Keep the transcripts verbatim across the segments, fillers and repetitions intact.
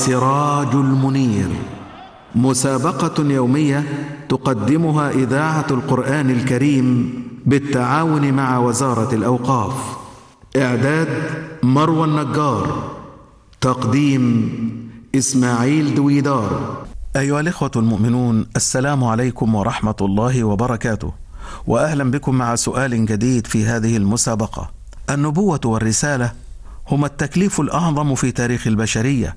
سراج المنير، مسابقة يومية تقدمها إذاعة القرآن الكريم بالتعاون مع وزارة الأوقاف. إعداد مروى النجار، تقديم إسماعيل دويدار. أيها الإخوة المؤمنون، السلام عليكم ورحمة الله وبركاته، وأهلا بكم مع سؤال جديد في هذه المسابقة. النبوة والرسالة هما التكليف الأعظم في تاريخ البشرية،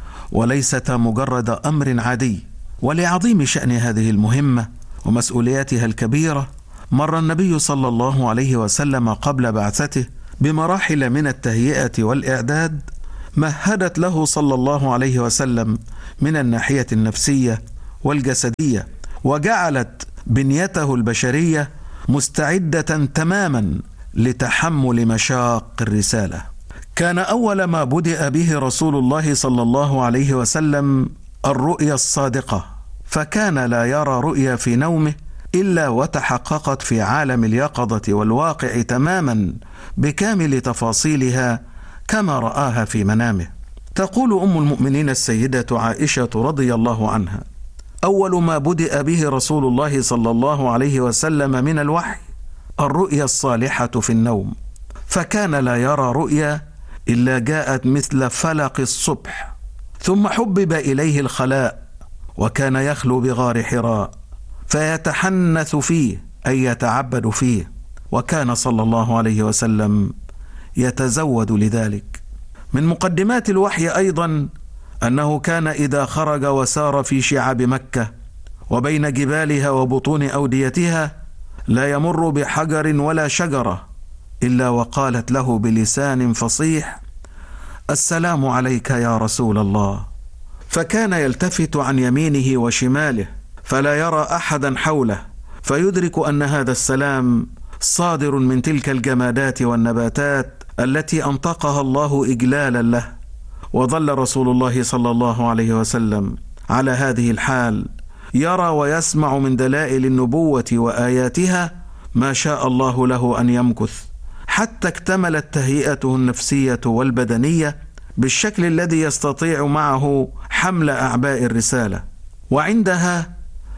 وليستا مجرد أمر عادي. ولعظيم شأن هذه المهمة ومسؤولياتها الكبيرة، مر النبي صلى الله عليه وسلم قبل بعثته بمراحل من التهيئة والإعداد مهدت له صلى الله عليه وسلم من الناحية النفسية والجسدية، وجعلت بنيته البشرية مستعدة تماما لتحمل مشاق الرسالة. كان أول ما بدأ به رسول الله صلى الله عليه وسلم الرؤيا الصادقة، فكان لا يرى رؤيا في نومه إلا وتحققت في عالم اليقظة والواقع تماما بكامل تفاصيلها كما رآها في منامه. تقول أم المؤمنين السيدة عائشة رضي الله عنها: أول ما بدأ به رسول الله صلى الله عليه وسلم من الوحي الرؤيا الصالحة في النوم، فكان لا يرى رؤيا إلا جاءت مثل فلق الصبح، ثم حبب إليه الخلاء، وكان يخلو بغار حراء فيتحنث فيه أي يتعبد فيه، وكان صلى الله عليه وسلم يتزود لذلك. من مقدمات الوحي أيضا أنه كان إذا خرج وسار في شعاب مكة وبين جبالها وبطون أوديتها لا يمر بحجر ولا شجرة إلا وقالت له بلسان فصيح: السلام عليك يا رسول الله. فكان يلتفت عن يمينه وشماله فلا يرى أحدا حوله، فيدرك أن هذا السلام صادر من تلك الجمادات والنباتات التي أنطقها الله إجلالا له. وظل رسول الله صلى الله عليه وسلم على هذه الحال، يرى ويسمع من دلائل النبوة وآياتها ما شاء الله له أن يمكث، حتى اكتملت تهيئته النفسية والبدنية بالشكل الذي يستطيع معه حمل أعباء الرسالة. وعندها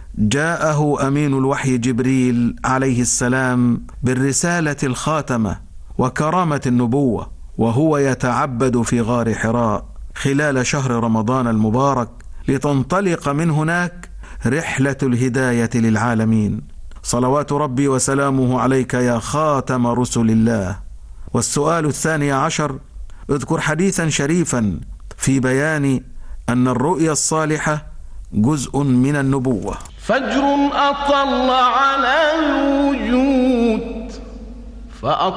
جاءه أمين الوحي جبريل عليه السلام بالرسالة الخاتمة وكرامة النبوة، وهو يتعبد في غار حراء خلال شهر رمضان المبارك لتنطلق من هناك رحلة الهداية للعالمين. صلوات ربي وسلامه عليك يا خاتم رسل الله. والسؤال الثاني عشر: اذكر حديثا شريفا في بيان أن الرؤيا الصالحة جزء من النبوة. فجر أطل على الوجود فأطل